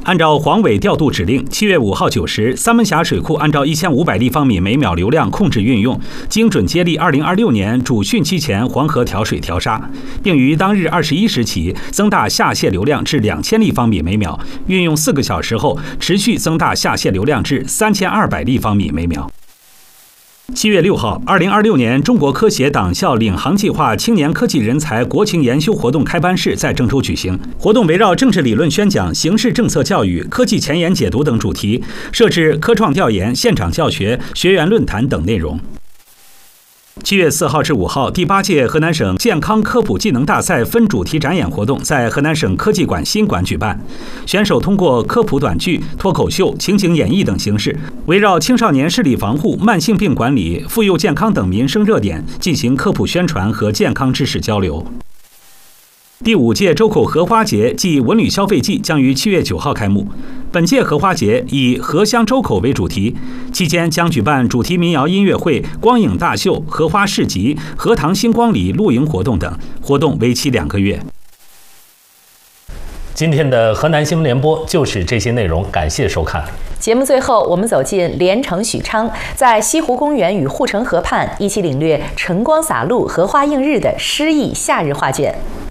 按照黄委调度指令，7月5号9时，三门峡水库按照1500立方米每秒流量控制运用，精准接力2026年主汛期前黄河调水调沙，并于当日21时起增大下泄流量至2000立方米每秒，运用4个小时后持续增大下泄流量至3200立方米每秒。7月6号，2026年中国科协党校领航计划青年科技人才国情研修活动开班式在郑州举行。活动围绕政治理论宣讲、形势政策教育、科技前沿解读等主题，设置科创调研、现场教学、学员论坛等内容。7月4号至5号，第8届河南省健康科普技能大赛分主题展演活动在河南省科技馆新馆举办。选手通过科普短剧、脱口秀、情景演绎等形式，围绕青少年视力防护、慢性病管理、妇幼健康等民生热点进行科普宣传和健康知识交流。第5届周口荷花节暨文旅消费季将于7月9号开幕。本届荷花节以荷香周口为主题，期间将举办主题民谣音乐会、光影大秀、荷花市集、荷塘星光里露营活动等，活动为期2个月。 今天的河南新闻联播就是这些内容，感谢收看。 节目最后，我们走进连城许昌，在西湖公园与护城河畔一起领略晨光洒露、荷花映日的诗意夏日画卷。